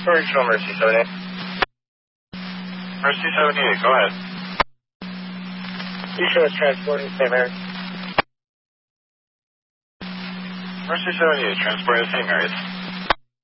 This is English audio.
Original Mercy 78. Mercy 78, go ahead. You show us transporting St. Mary's. Mercy 78, transporting to St. Mary's.